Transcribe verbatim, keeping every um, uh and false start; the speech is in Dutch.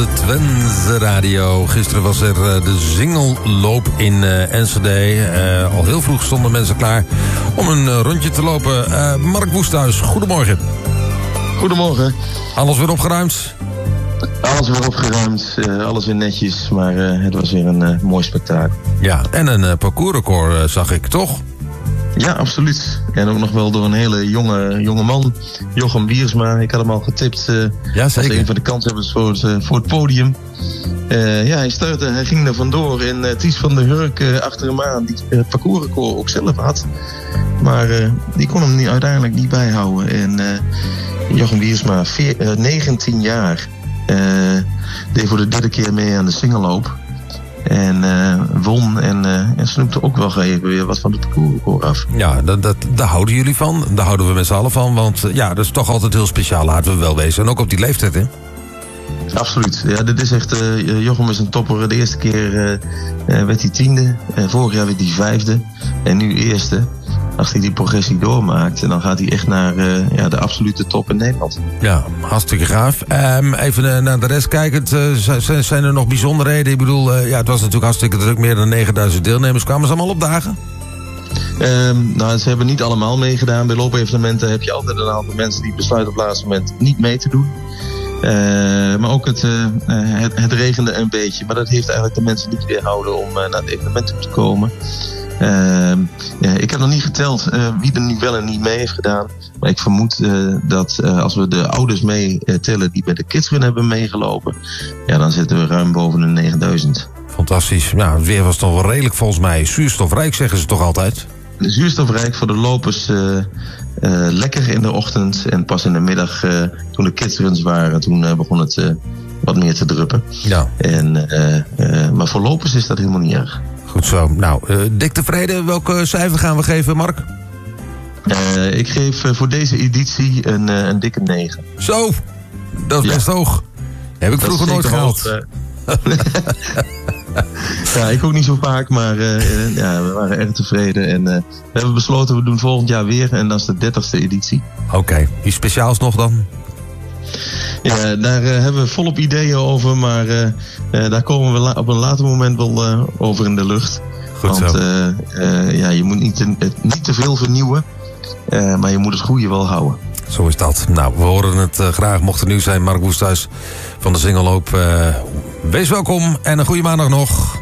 de Twentse Radio. Gisteren was er uh, de singelloop in uh, Enschede. Uh, al heel vroeg stonden mensen klaar om een uh, rondje te lopen. Uh, Mark Woesthuis, goedemorgen. Goedemorgen. Alles weer opgeruimd? Alles weer opgeruimd, uh, alles weer netjes, maar uh, het was weer een uh, mooi spektakel. Ja, en een uh, parcoursrecord uh, zag ik, toch? Ja, absoluut. En ook nog wel door een hele jonge, jonge man, Jochem Wiersma. Ik had hem al getipt uh, ja, als een van de kanshebbers voor het, uh, voor het podium. Uh, ja, hij startte, hij ging er vandoor en uh, Ties van der Hurk uh, achter hem aan, die het uh, parcoursrecord ook zelf had. Maar uh, die kon hem niet, uiteindelijk niet bijhouden. En uh, Jochem Wiersma, veer, uh, negentien jaar, uh, deed voor de derde keer mee aan de singelloop. En uh, won en, uh, en snoepte ook wel even weer wat van de parcoursrecord af. Ja, dat, dat, daar houden jullie van. Daar houden we met z'n allen van. Want uh, ja, dat is toch altijd heel speciaal, laten we wel wezen. En ook op die leeftijd, hè? Absoluut. Ja, dit is echt... Uh, Jochem is een topper. De eerste keer uh, uh, werd hij tiende. Uh, vorig jaar werd hij vijfde. En nu eerste. Als hij die progressie doormaakt, en dan gaat hij echt naar uh, ja, de absolute top in Nederland. Ja, hartstikke gaaf. Um, even uh, naar de rest kijkend. Uh, zijn, zijn er nog bijzonderheden? Ik bedoel, uh, ja, het was natuurlijk hartstikke druk. Meer dan negenduizend deelnemers. Kwamen ze allemaal opdagen? Um, nou, ze hebben niet allemaal meegedaan. Bij loopevenementen heb je altijd een aantal mensen die besluiten op het laatste moment niet mee te doen. Uh, maar ook het, uh, het, het regende een beetje. Maar dat heeft eigenlijk de mensen niet weerhouden om uh, naar het evenement toe te komen. Uh, ja, ik heb nog niet geteld uh, wie er nu wel en niet mee heeft gedaan. Maar ik vermoed uh, dat uh, als we de ouders mee uh, tellen die bij de kidsrun hebben meegelopen, ja, dan zitten we ruim boven de negenduizend. Fantastisch. Nou, het weer was toch wel redelijk volgens mij. Zuurstofrijk zeggen ze toch altijd? Zuurstofrijk voor de lopers uh, uh, lekker in de ochtend. En pas in de middag, uh, toen de kidsruns waren, toen uh, begon het uh, wat meer te druppen. Ja. En, uh, uh, maar voor lopers is dat helemaal niet erg. Goed zo. Nou, uh, dik tevreden. Welke cijfer gaan we geven, Mark? Uh, ik geef uh, voor deze editie een, uh, een dikke negen. Zo, dat is ja. best hoog. Heb ik dat vroeger nooit gehaald. Hoog, uh... ja, ik ook niet zo vaak, maar uh, ja, we waren erg tevreden. En uh, we hebben besloten, we doen volgend jaar weer. En dat is de dertigste editie. Oké, okay. Iets speciaals nog dan? Ja, daar uh, hebben we volop ideeën over, maar uh, uh, daar komen we la- op een later moment wel uh, over in de lucht. Goed Want zo. Uh, uh, ja, je moet niet te, uh, niet te veel vernieuwen, uh, maar je moet het goede wel houden. Zo is dat. Nou, we horen het uh, graag. Mocht er nieuws zijn, Mark Woesthuis van de Singelloop. Uh, wees welkom en een goede maandag nog.